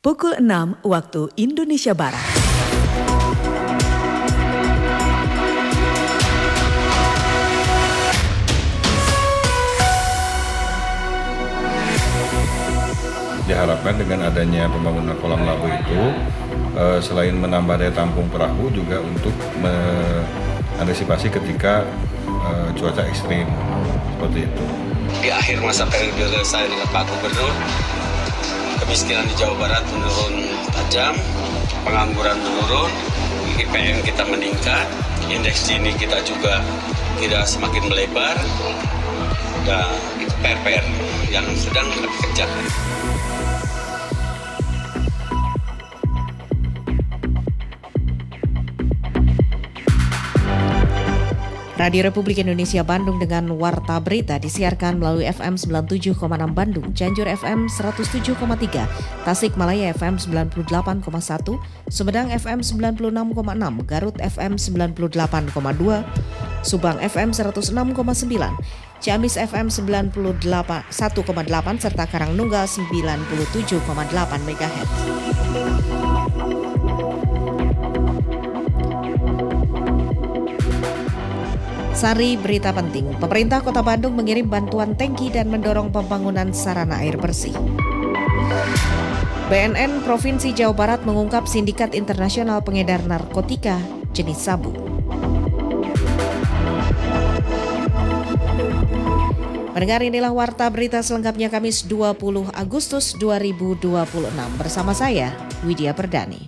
Pukul 6 waktu Indonesia Barat. Diharapkan dengan adanya pembangunan kolam labu itu, selain menambah daya tampung perahu juga untuk mengantisipasi ketika cuaca ekstrim seperti itu. Di akhir masa periode saya dengan Pak Gubernur, kemiskinan di Jawa Barat menurun tajam, pengangguran menurun, IPM kita meningkat, indeks Gini kita juga tidak semakin melebar, dan itu PR yang sedang kami kerjakan. Radio Republik Indonesia Bandung dengan Warta Berita disiarkan melalui FM 97,6 Bandung, Cianjur FM 107,3, Tasikmalaya FM 98,1, Sumedang FM 96,6, Garut FM 98,2, Subang FM 106,9, Ciamis FM 91,8 serta Karangnunggal 97,8 MHz. Sari berita penting, pemerintah Kota Bandung mengirim bantuan tangki dan mendorong pembangunan sarana air bersih. BNN Provinsi Jawa Barat mengungkap sindikat internasional pengedar narkotika jenis sabu. Pendengar, inilah Warta Berita selengkapnya Kamis 20 Agustus 2026 bersama saya, Widya Perdani.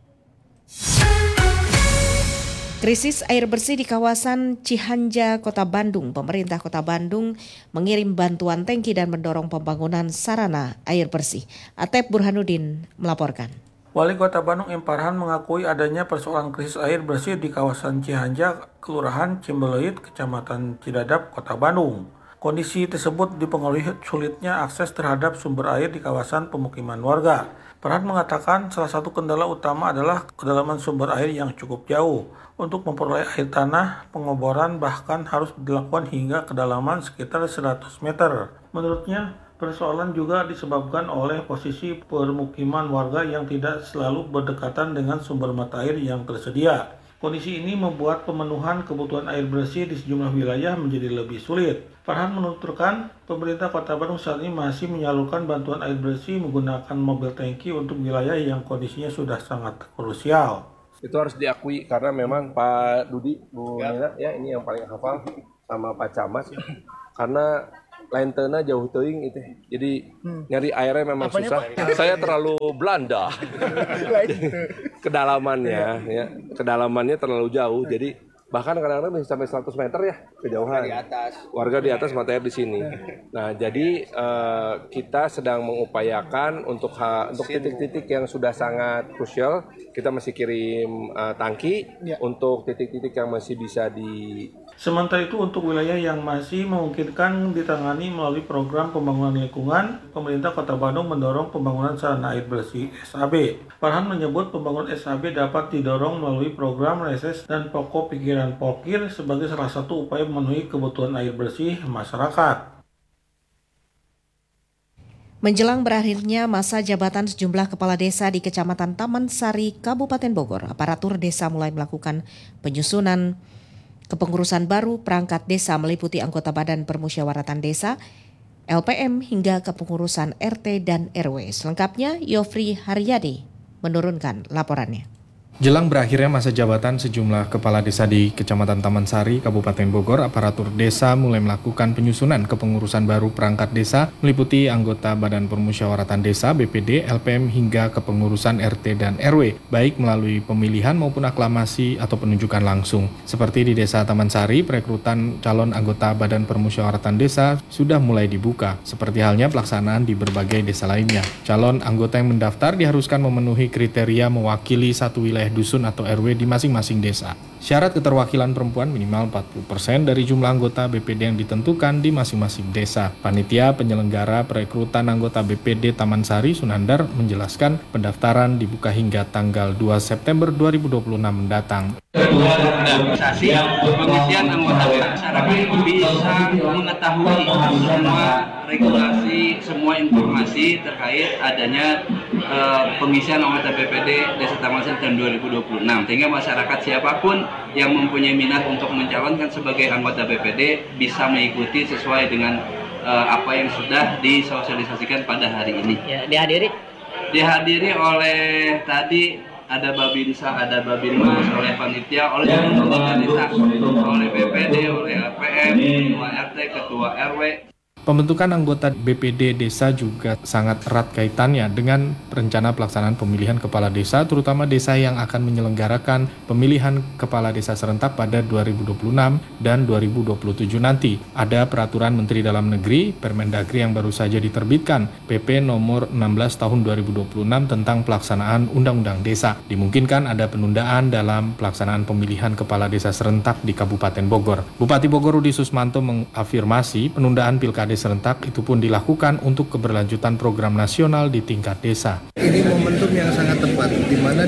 Krisis air bersih di kawasan Cihanja, Kota Bandung. Pemerintah Kota Bandung mengirim bantuan tangki dan mendorong pembangunan sarana air bersih. Atep Burhanuddin melaporkan. Wali Kota Bandung M. Farhan mengakui adanya persoalan krisis air bersih di kawasan Cihanja, Kelurahan Cimbeleit, Kecamatan Cidadap, Kota Bandung. Kondisi tersebut dipengaruhi sulitnya akses terhadap sumber air di kawasan pemukiman warga. Farhan mengatakan salah satu kendala utama adalah kedalaman sumber air yang cukup jauh. Untuk memperoleh air tanah, pengoboran bahkan harus dilakukan hingga kedalaman sekitar 100 meter. Menurutnya, persoalan juga disebabkan oleh posisi permukiman warga yang tidak selalu berdekatan dengan sumber mata air yang tersedia. Kondisi ini membuat pemenuhan kebutuhan air bersih di sejumlah wilayah menjadi lebih sulit. Farhan menuturkan, pemerintah Kota Bandung saat ini masih menyalurkan bantuan air bersih menggunakan mobil tangki untuk wilayah yang kondisinya sudah sangat krusial. Itu harus diakui karena memang Pak Dudi, Bu Nina, ya ini yang paling hafal sama Pak Camat. Karena lain tena jauh teuing itu. Jadi nyari airnya memang susah. Saya terlalu Belanda. Kedalamannya terlalu jauh. Jadi bahkan kadang-kadang bisa sampai 100 meter ya kejauhan. Warga di atas mata air di sini. Nah, jadi kita sedang mengupayakan untuk titik-titik yang sudah sangat krusial, kita masih kirim tangki. Untuk titik-titik yang masih bisa di. Sementara itu untuk wilayah yang masih memungkinkan ditangani melalui program pembangunan lingkungan, pemerintah Kota Bandung mendorong pembangunan sarana air bersih SAB. Farhan menyebut pembangunan SAB dapat didorong melalui program reses dan pokok pikiran Pokir sebagai salah satu upaya memenuhi kebutuhan air bersih masyarakat. Menjelang berakhirnya masa jabatan sejumlah kepala desa di Kecamatan Taman Sari, Kabupaten Bogor, aparatur desa mulai melakukan penyusunan kepengurusan baru perangkat desa meliputi anggota Badan Permusyawaratan Desa, LPM hingga kepengurusan RT dan RW. Selengkapnya Yofri Haryadi menurunkan laporannya. Jelang berakhirnya masa jabatan sejumlah kepala desa di Kecamatan Taman Sari, Kabupaten Bogor, aparatur desa mulai melakukan penyusunan kepengurusan baru perangkat desa meliputi anggota Badan Permusyawaratan Desa (BPD), LPM hingga kepengurusan RT dan RW, baik melalui pemilihan maupun aklamasi atau penunjukan langsung. Seperti di Desa Taman Sari, perekrutan calon anggota Badan Permusyawaratan Desa sudah mulai dibuka, seperti halnya pelaksanaan di berbagai desa lainnya. Calon anggota yang mendaftar diharuskan memenuhi kriteria mewakili satu wilayah dusun atau RW di masing-masing desa. Syarat keterwakilan perempuan minimal 40% dari jumlah anggota BPD yang ditentukan di masing-masing desa. Panitia penyelenggara perekrutan anggota BPD Taman Sari, Sunandar, menjelaskan pendaftaran dibuka hingga tanggal 2 September 2026 mendatang. Kedua, organisasi pengisian anggota masyarakat bisa mengetahui semua regulasi, semua informasi terkait adanya pengisian anggota BPD Desa Taman Sari tahun 2026, sehingga masyarakat siapapun yang mempunyai minat untuk mencalonkan sebagai anggota BPD bisa mengikuti sesuai dengan apa yang sudah disosialisasikan pada hari ini. Ya, dihadiri oleh tadi ada Babinsa, ada Babinmas, oleh panitia, oleh seluruh otoritas, oleh BPD, oleh LPM, ketua RT, ketua RW. Pembentukan anggota BPD desa juga sangat erat kaitannya dengan rencana pelaksanaan pemilihan kepala desa, terutama desa yang akan menyelenggarakan pemilihan kepala desa serentak pada 2026 dan 2027 nanti. Ada peraturan Menteri Dalam Negeri, Permendagri yang baru saja diterbitkan, PP nomor 16 tahun 2026 tentang pelaksanaan Undang-Undang Desa. Dimungkinkan ada penundaan dalam pelaksanaan pemilihan kepala desa serentak di Kabupaten Bogor. Bupati Bogor Rudi Susmanto mengafirmasi penundaan pilkada serentak itu pun dilakukan untuk keberlanjutan program nasional di tingkat desa. Ini momentum yang sangat tepat, di mana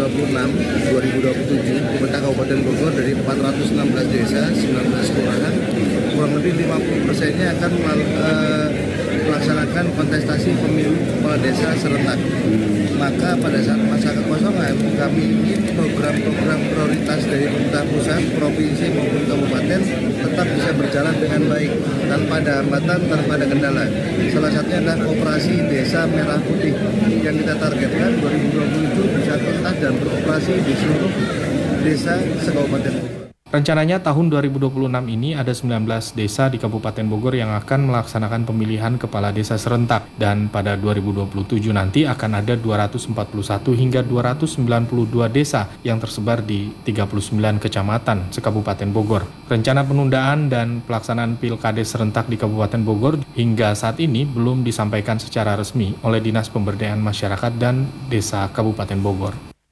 2026-2027 pemerintah Kabupaten Bogor dari 416 desa, 19 kelurahan, kurang lebih 50%-nya akan melaksanakan kontestasi pemilu kepala desa serentak. Maka pada saat masa kekosongan, kami ingin program-program prioritas dari pemerintah pusat, provinsi maupun kabupaten tetap bisa berjalan dengan baik, tanpa ada hambatan, tanpa ada kendala. Salah satunya adalah operasi Desa Merah Putih yang kita targetkan 2027 bisa tuntas dan beroperasi di seluruh desa se-Kabupaten Bogor. Rencananya tahun 2026 ini ada 19 desa di Kabupaten Bogor yang akan melaksanakan pemilihan kepala desa serentak, dan pada 2027 nanti akan ada 241 hingga 292 desa yang tersebar di 39 kecamatan se-Kabupaten Bogor. Rencana penundaan dan pelaksanaan pilkades serentak di Kabupaten Bogor hingga saat ini belum disampaikan secara resmi oleh Dinas Pemberdayaan Masyarakat dan Desa Kabupaten Bogor.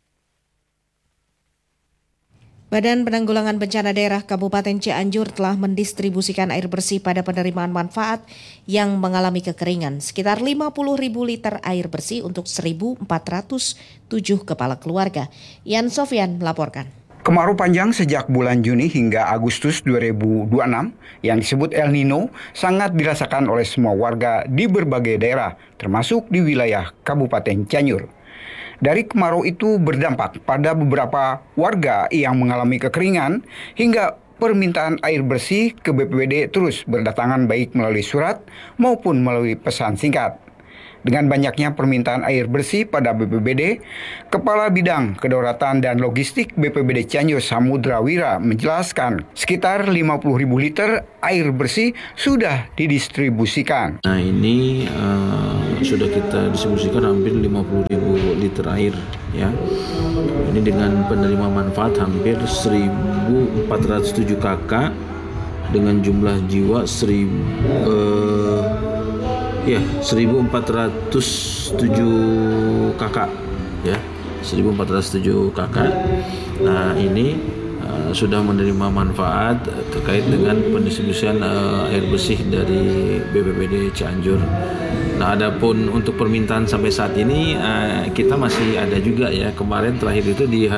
Badan Penanggulangan Bencana Daerah Kabupaten Cianjur telah mendistribusikan air bersih pada penerimaan manfaat yang mengalami kekeringan. Sekitar 50.000 liter air bersih untuk 1.407 kepala keluarga. Yan Sofyan melaporkan. Kemarau panjang sejak bulan Juni hingga Agustus 2026 yang disebut El Nino sangat dirasakan oleh semua warga di berbagai daerah, termasuk di wilayah Kabupaten Cianjur. Dari kemarau itu berdampak pada beberapa warga yang mengalami kekeringan hingga permintaan air bersih ke BPBD terus berdatangan baik melalui surat maupun melalui pesan singkat. Dengan banyaknya permintaan air bersih pada BPBD, Kepala Bidang Kedaulatan dan Logistik BPBD Cianjur Samudra Wira menjelaskan sekitar 50.000 liter air bersih sudah didistribusikan. Nah ini sudah kita distribusikan hampir 50.000 liter air ya. Ini dengan penerima manfaat hampir 1.407 KK dengan jumlah jiwa 1.407 KK ya, 1.407 KK. Nah ini sudah menerima manfaat terkait dengan pendistribusian air bersih dari BPBD Cianjur. Nah, adapun untuk permintaan sampai saat ini kita masih ada juga ya. Kemarin terakhir itu di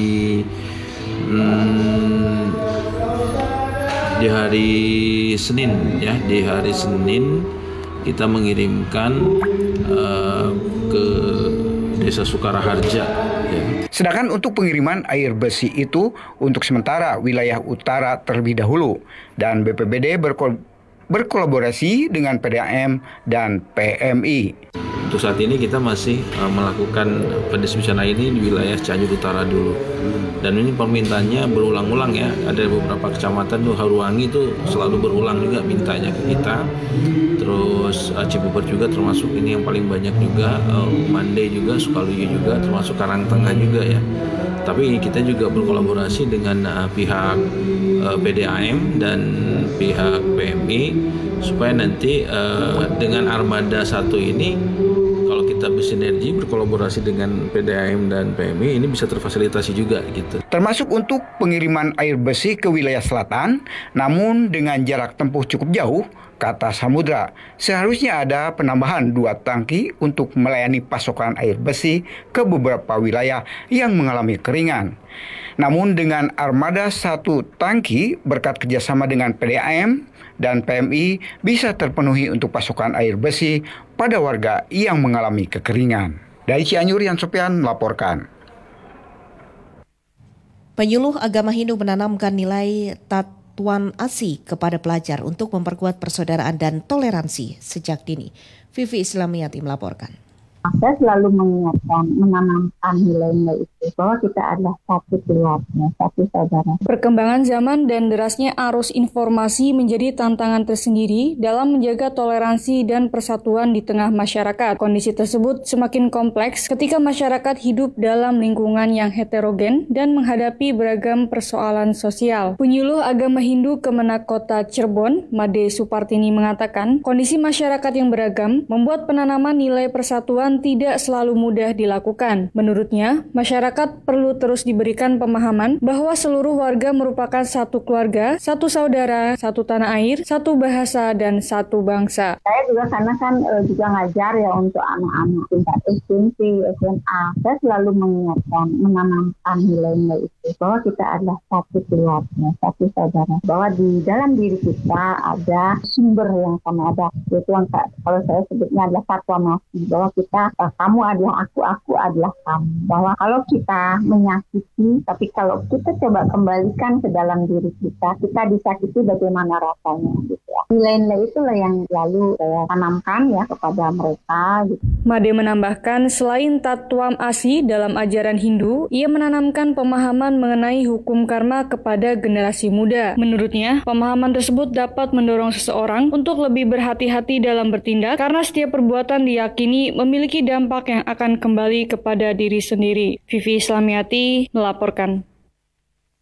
hari Senin ya, di hari Senin kita mengirimkan ke Desa Sukaraharja. Ya. Sedangkan untuk pengiriman air bersih itu untuk sementara wilayah utara terlebih dahulu, dan BPBD berkolaborasi dengan PDAM dan PMI. Untuk saat ini kita masih melakukan pendistribusian air ini di wilayah Cianjur Utara dulu. Dan ini permintaannya berulang-ulang ya. Ada beberapa kecamatan tuh Haruwangi itu selalu berulang juga mintanya ke kita. Terus Cipuper juga termasuk ini yang paling banyak juga, Mande juga, Sukaluyu juga, termasuk Karangtengah juga ya. Tapi kita juga berkolaborasi dengan pihak PDAM dan pihak PMI supaya nanti dengan armada satu ini, kalau kita bersinergi berkolaborasi dengan PDAM dan PMI, ini bisa terfasilitasi juga gitu. Termasuk untuk pengiriman air bersih ke wilayah selatan, namun dengan jarak tempuh cukup jauh, kata Samudra, seharusnya ada penambahan 2 tangki untuk melayani pasokan air bersih ke beberapa wilayah yang mengalami keringan. Namun dengan armada 1 tangki berkat kerjasama dengan PDAM dan PMI bisa terpenuhi untuk pasokan air bersih pada warga yang mengalami kekeringan. Dari Cianjur, Yan Sopian melaporkan. Penyuluh agama Hindu menanamkan nilai Tatuan Asi kepada pelajar untuk memperkuat persaudaraan dan toleransi sejak dini. Vivi Islamiati melaporkan. Saya selalu mengingatkan, menanamkan nilai-nilai itu bahwa kita adalah satu keluarga, satu saudara. Perkembangan zaman dan derasnya arus informasi menjadi tantangan tersendiri dalam menjaga toleransi dan persatuan di tengah masyarakat. Kondisi tersebut semakin kompleks ketika masyarakat hidup dalam lingkungan yang heterogen dan menghadapi beragam persoalan sosial. Penyuluh agama Hindu Kemenak Kota Cirebon, Made Supartini mengatakan, kondisi masyarakat yang beragam membuat penanaman nilai persatuan tidak selalu mudah dilakukan. Menurutnya, masyarakat perlu terus diberikan pemahaman bahwa seluruh warga merupakan satu keluarga, satu saudara, satu tanah air, satu bahasa, dan satu bangsa. Saya juga karena juga ngajar ya untuk anak-anak tingkat SMP, SMA. Saya selalu mengingatkan, menanamkan nilai-nilai itu bahwa kita adalah satu keluarga, satu saudara. Bahwa di dalam diri kita ada sumber yang sama, ada yaitu yang kalau saya sebutnya adalah Tatuan Asi, bahwa kita kamu adalah aku adalah kamu. Bahwa kalau kita menyakiti, tapi kalau kita coba kembalikan ke dalam diri kita disakiti bagaimana rasanya gitu ya. Nilai-nilai itulah yang lalu saya tanamkan ya kepada mereka gitu. Made menambahkan, selain Tatuan Asi dalam ajaran Hindu, ia menanamkan pemahaman mengenai hukum karma kepada generasi muda. Menurutnya, pemahaman tersebut dapat mendorong seseorang untuk lebih berhati-hati dalam bertindak karena setiap perbuatan diyakini memiliki dampak yang akan kembali kepada diri sendiri. Vivi Islamiati melaporkan.